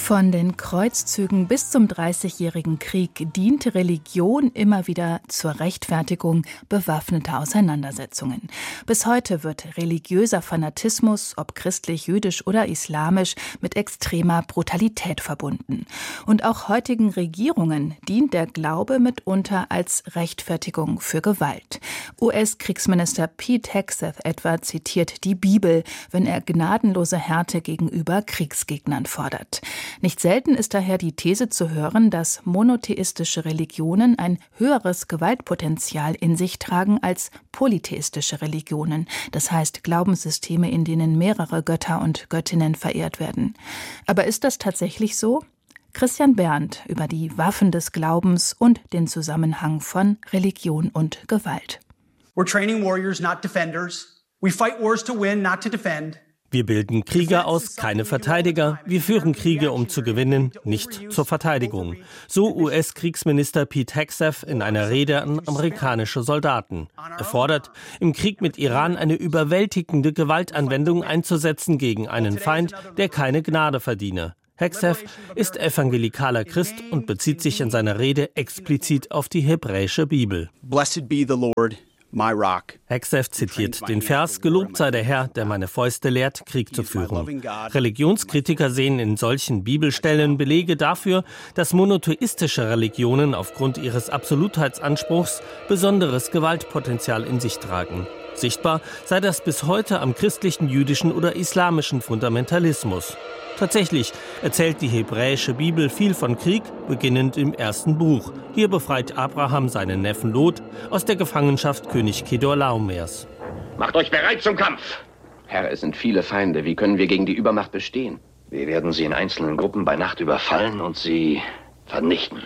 Von den Kreuzzügen bis zum Dreißigjährigen Krieg diente Religion immer wieder zur Rechtfertigung bewaffneter Auseinandersetzungen. Bis heute wird religiöser Fanatismus, ob christlich, jüdisch oder islamisch, mit extremer Brutalität verbunden. Und auch heutigen Regierungen dient der Glaube mitunter als Rechtfertigung für Gewalt. US-Kriegsminister Pete Hegseth etwa zitiert die Bibel, wenn er gnadenlose Härte gegenüber Kriegsgegnern fordert. Nicht selten ist daher die These zu hören, dass monotheistische Religionen ein höheres Gewaltpotenzial in sich tragen als polytheistische Religionen, das heißt Glaubenssysteme, in denen mehrere Götter und Göttinnen verehrt werden. Aber ist das tatsächlich so? Christian Berndt über die Waffen des Glaubens und den Zusammenhang von Religion und Gewalt. We're training warriors, not defenders. We fight wars to win, not to defend. Wir bilden Krieger aus, keine Verteidiger. Wir führen Kriege, um zu gewinnen, nicht zur Verteidigung. So US-Kriegsminister Pete Hegseth in einer Rede an amerikanische Soldaten. Er fordert, im Krieg mit Iran eine überwältigende Gewaltanwendung einzusetzen gegen einen Feind, der keine Gnade verdiene. Hegseth ist evangelikaler Christ und bezieht sich in seiner Rede explizit auf die hebräische Bibel. Blessed be the Lord, my rock. Hegseth zitiert den Vers: Gelobt sei der Herr, der meine Fäuste lehrt, Krieg zu führen. Religionskritiker sehen in solchen Bibelstellen Belege dafür, dass monotheistische Religionen aufgrund ihres Absolutheitsanspruchs besonderes Gewaltpotenzial in sich tragen. Sichtbar sei das bis heute am christlichen, jüdischen oder islamischen Fundamentalismus. Tatsächlich erzählt die hebräische Bibel viel von Krieg, beginnend im ersten Buch. Hier befreit Abraham seinen Neffen Lot aus der Gefangenschaft König Kedorlaomers. Macht euch bereit zum Kampf! Herr, es sind viele Feinde. Wie können wir gegen die Übermacht bestehen? Wir werden sie in einzelnen Gruppen bei Nacht überfallen und sie vernichten.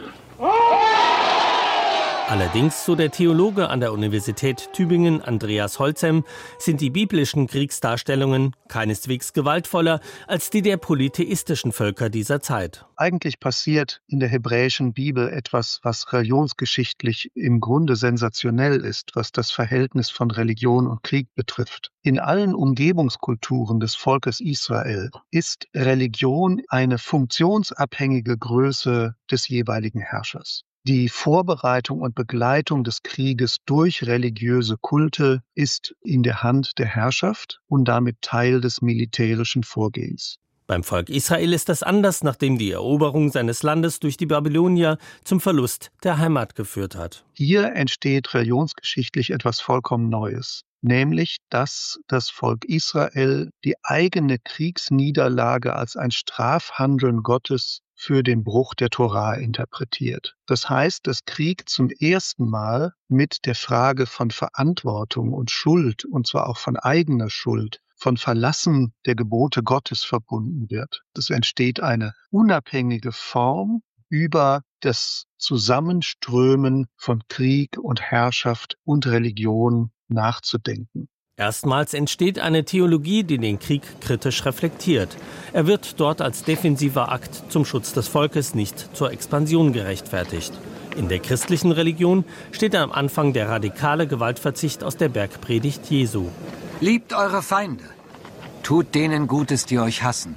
Allerdings, so der Theologe an der Universität Tübingen Andreas Holzem, sind die biblischen Kriegsdarstellungen keineswegs gewaltvoller als die der polytheistischen Völker dieser Zeit. Eigentlich passiert in der hebräischen Bibel etwas, was religionsgeschichtlich im Grunde sensationell ist, was das Verhältnis von Religion und Krieg betrifft. In allen Umgebungskulturen des Volkes Israel ist Religion eine funktionsabhängige Größe des jeweiligen Herrschers. Die Vorbereitung und Begleitung des Krieges durch religiöse Kulte ist in der Hand der Herrschaft und damit Teil des militärischen Vorgehens. Beim Volk Israel ist das anders, nachdem die Eroberung seines Landes durch die Babylonier zum Verlust der Heimat geführt hat. Hier entsteht religionsgeschichtlich etwas vollkommen Neues, nämlich dass das Volk Israel die eigene Kriegsniederlage als ein Strafhandeln Gottes für den Bruch der Tora interpretiert. Das heißt, dass Krieg zum ersten Mal mit der Frage von Verantwortung und Schuld, und zwar auch von eigener Schuld, von Verlassen der Gebote Gottes verbunden wird. Es entsteht eine unabhängige Form über das Zusammenströmen von Krieg und Herrschaft und Religion nachzudenken. Erstmals entsteht eine Theologie, die den Krieg kritisch reflektiert. Er wird dort als defensiver Akt zum Schutz des Volkes, nicht zur Expansion gerechtfertigt. In der christlichen Religion steht am Anfang der radikale Gewaltverzicht aus der Bergpredigt Jesu. Liebt eure Feinde, tut denen Gutes, die euch hassen,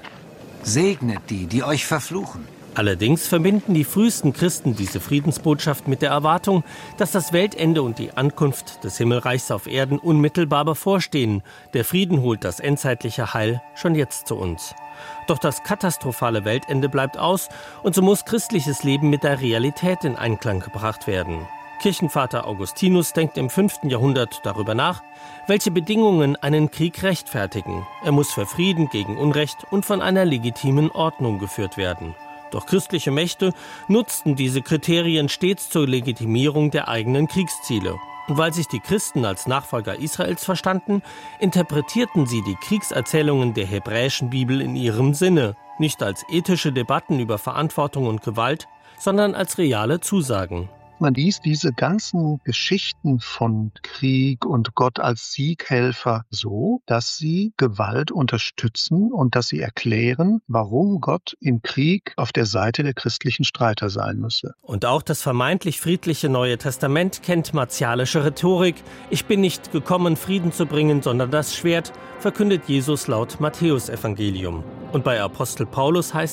segnet die, die euch verfluchen. Allerdings verbinden die frühesten Christen diese Friedensbotschaft mit der Erwartung, dass das Weltende und die Ankunft des Himmelreichs auf Erden unmittelbar bevorstehen. Der Frieden holt das endzeitliche Heil schon jetzt zu uns. Doch das katastrophale Weltende bleibt aus und so muss christliches Leben mit der Realität in Einklang gebracht werden. Kirchenvater Augustinus denkt im 5. Jahrhundert darüber nach, welche Bedingungen einen Krieg rechtfertigen. Er muss für Frieden gegen Unrecht und von einer legitimen Ordnung geführt werden. Doch christliche Mächte nutzten diese Kriterien stets zur Legitimierung der eigenen Kriegsziele. Und weil sich die Christen als Nachfolger Israels verstanden, interpretierten sie die Kriegserzählungen der hebräischen Bibel in ihrem Sinne, nicht als ethische Debatten über Verantwortung und Gewalt, sondern als reale Zusagen. Man liest diese ganzen Geschichten von Krieg und Gott als Sieghelfer so, dass sie Gewalt unterstützen und dass sie erklären, warum Gott im Krieg auf der Seite der christlichen Streiter sein müsse. Und auch das vermeintlich friedliche Neue Testament kennt martialische Rhetorik. Ich bin nicht gekommen, Frieden zu bringen, sondern das Schwert, verkündet Jesus laut Matthäusevangelium. Und bei Apostel Paulus heißt es: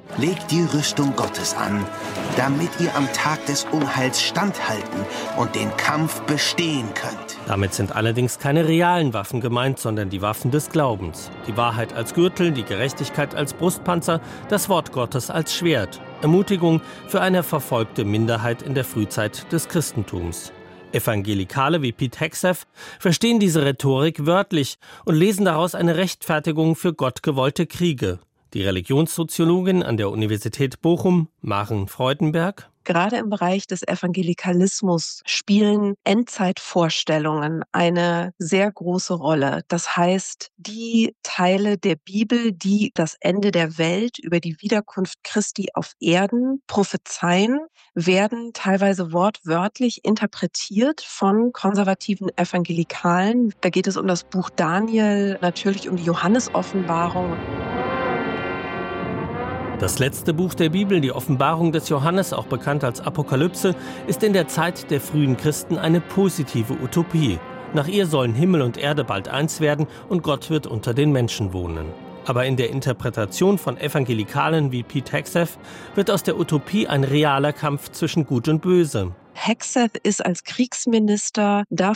Legt die Rüstung Gottes an, damit ihr am Tag des Unheils standhalten und den Kampf bestehen könnt. Damit sind allerdings keine realen Waffen gemeint, sondern die Waffen des Glaubens. Die Wahrheit als Gürtel, die Gerechtigkeit als Brustpanzer, das Wort Gottes als Schwert. Ermutigung für eine verfolgte Minderheit in der Frühzeit des Christentums. Evangelikale wie Pete Hegseth verstehen diese Rhetorik wörtlich und lesen daraus eine Rechtfertigung für gottgewollte Kriege. Die Religionssoziologin an der Universität Bochum, Maren Freudenberg: Gerade im Bereich des Evangelikalismus spielen Endzeitvorstellungen eine sehr große Rolle. Das heißt, die Teile der Bibel, die das Ende der Welt über die Wiederkunft Christi auf Erden prophezeien, werden teilweise wortwörtlich interpretiert von konservativen Evangelikalen. Da geht es um das Buch Daniel, natürlich um die Johannesoffenbarung. Das letzte Buch der Bibel, die Offenbarung des Johannes, auch bekannt als Apokalypse, ist in der Zeit der frühen Christen eine positive Utopie. Nach ihr sollen Himmel und Erde bald eins werden und Gott wird unter den Menschen wohnen. Aber in der Interpretation von Evangelikalen wie Pete Hegseth wird aus der Utopie ein realer Kampf zwischen Gut und Böse. Hegseth ist als Kriegsminister da